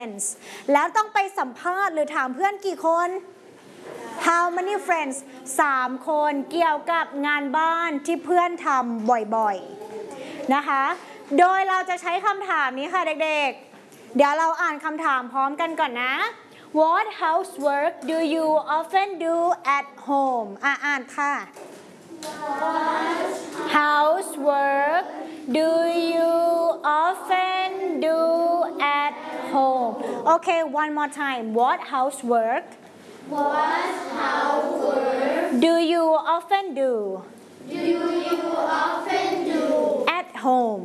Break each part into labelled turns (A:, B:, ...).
A: friends แล้วต้องไปสัมภาษณ์หรือถามเพื่อนกี่คน How many friends 3 คนเกี่ยวกับงานบ้านที่เพื่อนทำบ่อยๆนะคะโดยเราจะใช้คำถามนี้ค่ะเด็กๆเดี๋ยวเราอ่านคำถามพร้อมกันก่อนนะ What housework do you often do at home อ่านค่ะ Housework do you often do at home Okay one more time What housework do you often do at home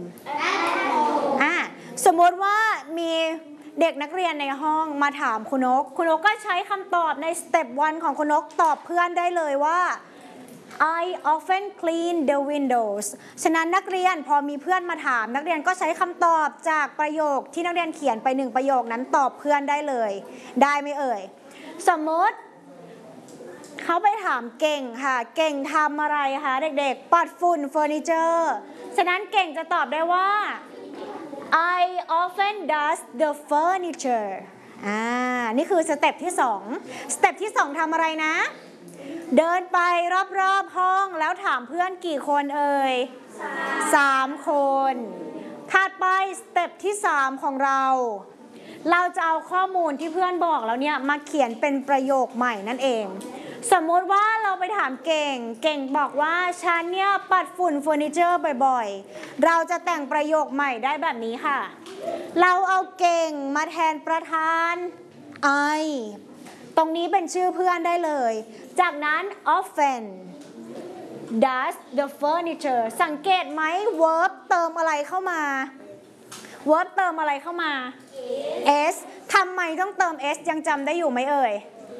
A: สมมติว่ามีเด็กนักเรียนในห้องมาถามคุณนกก็ใช้คำตอบในสเต็ป1ของคุณนกตอบเพื่อนได้เลยว่า I often clean the windows ฉะนั้นนักเรียนพอมีเพื่อนมาถามนักเรียนก็ใช้คำตอบจากประโยคที่นักเรียนเขียนไป1ประโยคนั้นตอบเพื่อนได้เลยได้ไหมเอ่ยสมมติเขาไปถามเก่งค่ะเก่งทำอะไรคะเด็กๆปัดฝุ่นเฟอร์นิเจอร์ฉะนั้นเก่งจะตอบได้ว่า I often dust the furniture นี่คือสเต็ปที่2สเต็ปที่2ทำอะไรนะเดินไปรอบๆห้องแล้วถามเพื่อนกี่คนเอ่ย3 คนถัดไปสเต็ปที่3ของเราจะเอาข้อมูลที่เพื่อนบอกแล้วเนี่ยมาเขียนเป็นประโยคใหม่นั่นเองสมมติว่าเราไปถามเก่งบอกว่าฉันเนี่ยปัดฝุ่นเฟอร์นิเจอร์บ่อยๆเราจะแต่งประโยคใหม่ได้แบบนี้ค่ะเราเอาเก่งมาแทนประธาน I ตรงนี้เป็นชื่อเพื่อนได้เลยจากนั้น often dust the furniture สังเกตไหม verb เติมอะไรเข้ามา verb เติมอะไรเข้ามา s ทำไมต้องเติม s ยังจำได้อยู่ไหมเอ่ย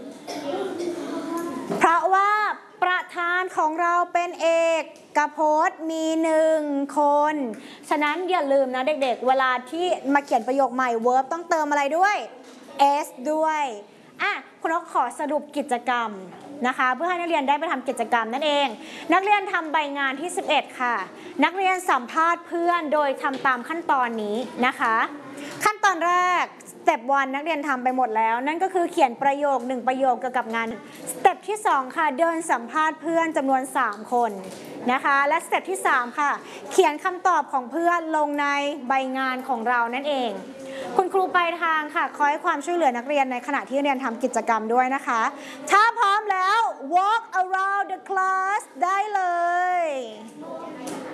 A: เพราะว่าประธานของเราเป็นเอกพจน์มี1 คนฉะนั้นอย่าลืมนะเด็กๆเวลาที่มาเขียนประโยคใหม่ verb ต้องเติมอะไรด้วย s ด้วยคุณนกขอสรุปกิจกรรมนะคะเพื่อให้นักเรียนได้ไปทำกิจกรรมนั่นเองนักเรียนทำใบงานที่11ค่ะนักเรียนสัมภาษณ์เพื่อนโดยทำตามขั้นตอนนี้นะคะขั้นตอนแรกสเต็ป1นักเรียนทำไปหมดแล้วนั่นก็คือเขียนประโยค1ประโยคเกี่ยวกับงานสเต็ปที่2ค่ะเดินสัมภาษณ์เพื่อนจำนวน3 คนนะคะและสเต็ปที่3ค่ะเขียนคำตอบของเพื่อนลงในใบงานของเรานั่นเองคุณครูปลายทางค่ะคอยความช่วยเหลือนักเรียนในขณะที่เรียนทำกิจกรรมด้วยนะคะถ้าพร้อมแล้ว walk around the class ได้เลย